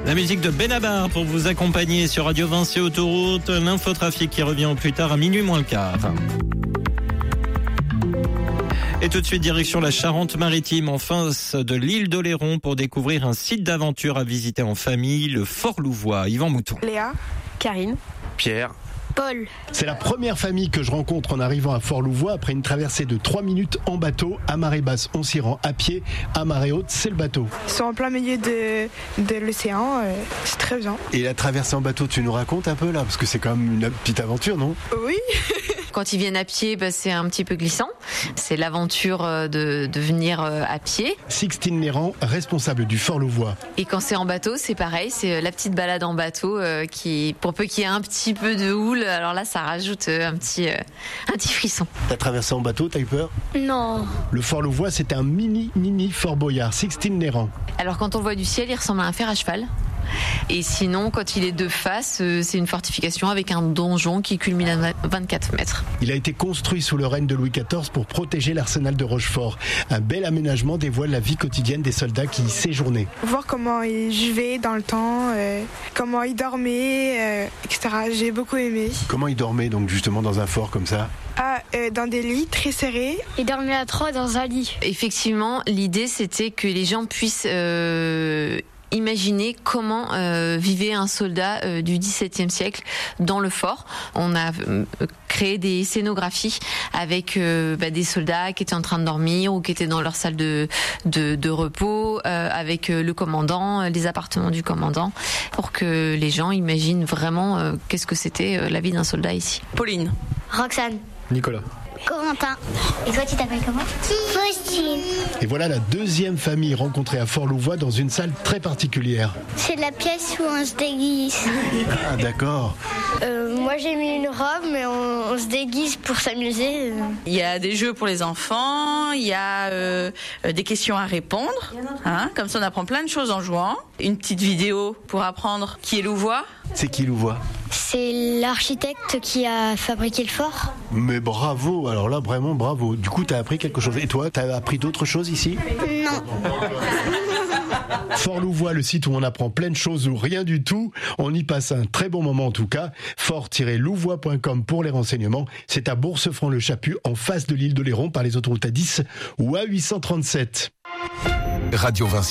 La musique de Benabar pour vous accompagner sur Radio Vinci Autoroute. L'infotrafic qui revient au plus tard à minuit moins le quart. Et tout de suite, direction la Charente-Maritime, en face de l'île d'Oléron, pour découvrir un site d'aventure à visiter en famille, le Fort Louvois. Yvan Mouton. Léa, Karine, Pierre, Paul. C'est la première famille que je rencontre en arrivant à Fort-Louvois après une traversée de 3 minutes en bateau. À marée basse, on s'y rend à pied. À marée haute, c'est le bateau. Ils sont en plein milieu de l'océan. C'est très bien. Et la traversée en bateau, tu nous racontes un peu là? Parce que c'est quand même une petite aventure, non? Oui. Quand ils viennent à pied, c'est un petit peu glissant. C'est l'aventure de venir à pied. Sixtine Néran, responsable du Fort-Louvois. Et quand c'est en bateau, c'est pareil. C'est la petite balade en bateau qui, pour peu qu'il y ait un petit peu de houle, alors là, ça rajoute un petit frisson. T'as traversé en bateau, t'as eu peur? Non. Le Fort-Louvois, c'est un mini Fort Boyard. Sixtine Néran. Alors quand on le voit du ciel, il ressemble à un fer à cheval. Et sinon, quand il est de face, c'est une fortification avec un donjon qui culmine à 24 mètres. Il a été construit sous le règne de Louis XIV pour protéger l'arsenal de Rochefort. Un bel aménagement dévoile la vie quotidienne des soldats qui y séjournaient. Voir comment ils vivaient dans le temps, comment ils dormaient, etc. J'ai beaucoup aimé. Comment ils dormaient donc justement dans un fort comme ça? Dans des lits très serrés. Ils dormaient à 3 dans un lit. Effectivement, l'idée c'était que les gens puissent imaginer comment vivait un soldat du XVIIe siècle dans le fort. On a créé des scénographies avec des soldats qui étaient en train de dormir ou qui étaient dans leur salle de repos, avec le commandant, les appartements du commandant, pour que les gens imaginent vraiment qu'est-ce que c'était la vie d'un soldat ici. Pauline, Roxane, Nicolas. Corentin. Et toi, tu t'appelles comment? Faustine. Et voilà la deuxième famille rencontrée à Fort-Louvois dans une salle très particulière. C'est la pièce où on se déguise. Ah d'accord. Moi, j'ai mis une robe, mais on se déguise pour s'amuser. il y a des jeux pour les enfants, il y a des questions à répondre. Comme ça, on apprend plein de choses en jouant. Une petite vidéo pour apprendre qui est Louvois. C'est qui Louvois? C'est l'architecte qui a fabriqué le fort. Mais bravo, alors là vraiment bravo. Du coup t'as appris quelque chose. Et toi, t'as appris d'autres choses ici? Non. Fort-Louvois, le site où on apprend plein de choses ou rien du tout. On y passe un très bon moment en tout cas. fort-louvois.com pour les renseignements. C'est à Bourse-Franc-le-Chaput, en face de l'île d'Oléron, par les autoroutes A10 ou A837. Radio Vinci.